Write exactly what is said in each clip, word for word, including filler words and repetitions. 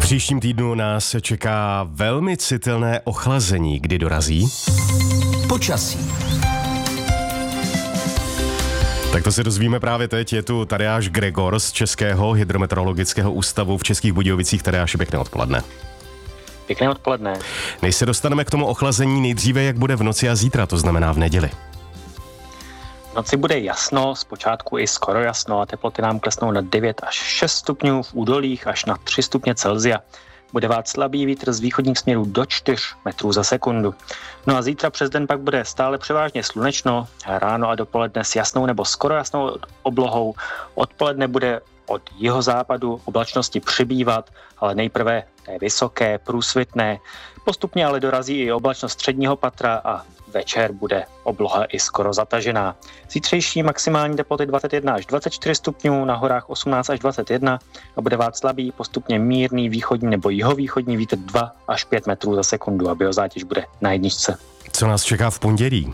příštím týdnu nás čeká velmi citelné ochlazení. Kdy dorazí? Počasí. Tak to se dozvíme právě teď. Je tu Tadeáš Gregor z Českého hydrometeorologického ústavu v Českých Budějovicích. Tadeáši, pěkné odpoledne. Pěkné odpoledne. Než se dostaneme k tomu ochlazení, nejdříve jak bude v noci a zítra, to znamená v neděli. V noci bude jasno, zpočátku i skoro jasno a teploty nám klesnou na devět až šest stupňů, v údolích až na tři stupně Celsia. Bude vát slabý vítr z východních směrů do čtyř metrů za sekundu. No a zítra přes den pak bude stále převážně slunečno, ráno a dopoledne s jasnou nebo skoro jasnou oblohou. Odpoledne bude od jihozápadu oblačnosti přibývat, ale nejprve té vysoké, průsvitné. Postupně ale dorazí i oblačnost středního patra a večer bude obloha i skoro zatažená. Zítřejší maximální teploty dvacet jedna až dvacet čtyři stupňů, na horách osmnáct až dvacet jedna a bude vát slabý, postupně mírný východní nebo jihovýchodní vítr dva až pět metrů za sekundu a biozátěž bude na jedničce. Co nás čeká v pondělí?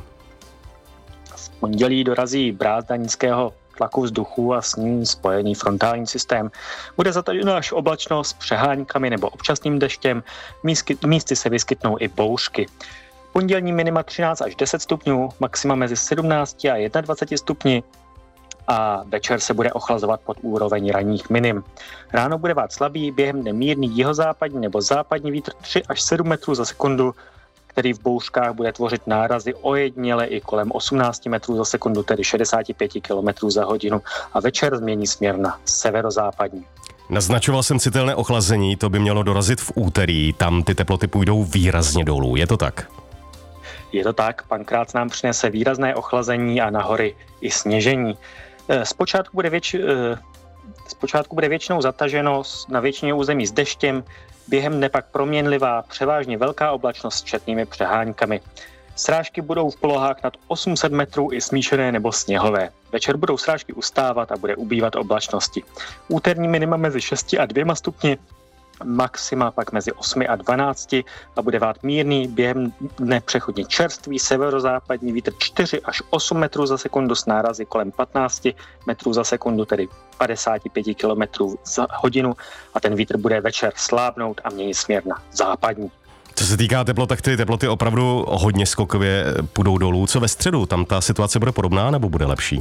V pondělí dorazí brázda nízkého tlaku vzduchu a s ním spojený frontální systém. Bude zatažena až oblačnost s přeháňkami nebo občasným deštěm, místy, místy se vyskytnou i bouřky. Pondělní minima třináct až deset stupňů, maxima mezi sedmnáct a dvacet jedna stupni a večer se bude ochlazovat pod úroveň ranních minim. Ráno bude vát slabý, během dne mírný jihozápadní nebo západní vítr tři až sedm metrů za sekundu, který v bouřkách bude tvořit nárazy ojediněle i kolem osmnáct metrů za sekundu, tedy šedesát pět kilometrů za hodinu a večer změní směr na severozápadní. Naznačoval jsem citelné ochlazení, to by mělo dorazit v úterý, tam ty teploty půjdou výrazně dolů, je to tak? Je to tak, Pankrác nám přinese výrazné ochlazení a na hory i sněžení. Zpočátku bude, věč, zpočátku bude většinou zataženo na většině území s deštěm, během dne pak proměnlivá, převážně velká oblačnost s četnými přeháňkami. Srážky budou v polohách nad osm set metrů i smíšené nebo sněhové. Večer budou srážky ustávat a bude ubývat oblačnosti. Úterní minima mezi šesti a dvěma stupni, maxima pak mezi osmi a dvanácti a bude vát mírný, během dne přechodně čerstvý severozápadní vítr čtyři až osm metrů za sekundu s nárazy kolem patnáct metrů za sekundu, tedy padesát pět kilometrů za hodinu a ten vítr bude večer slábnout a měnit směr na západní. Co se týká teplot, tak ty teploty opravdu hodně skokově půjdou dolů. Co ve středu? Tam ta situace bude podobná nebo bude lepší?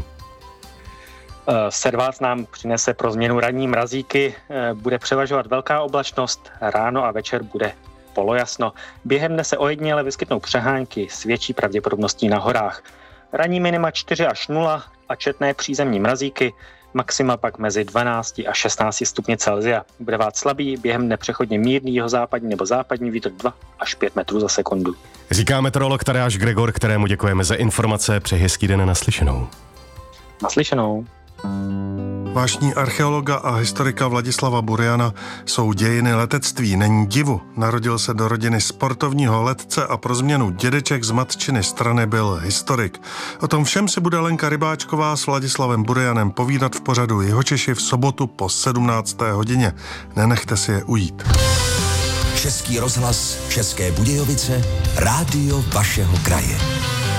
Servác nám přinese pro změnu ranní mrazíky, bude převažovat velká oblačnost, ráno a večer bude polojasno. Během dne se ojediněle vyskytnou přeháňky s větší pravděpodobností na horách. Ranní minima čtyři až nula a četné přízemní mrazíky, maxima pak mezi dvanáct a šestnáct stupně Celsia. Bude vát slabý, během dne přechodně mírný jihozápadní nebo západní vítr dva až pět metrů za sekundu. Říká meteorolog Tadeáš Gregor, kterému děkujeme za informace. Přeji hezký den a naslyšenou. Naslyšenou. Vášní archeologa a historika Vladislava Buriana jsou dějiny letectví. Není divu, narodil se do rodiny sportovního letce a pro změnu dědeček z matčiny strany byl historik. O tom všem si bude Lenka Rybáčková s Vladislavem Burianem povídat v pořadu Jihočeši v sobotu po sedmnácté hodině. Nenechte si je ujít. Český rozhlas, České Budějovice, rádio vašeho kraje.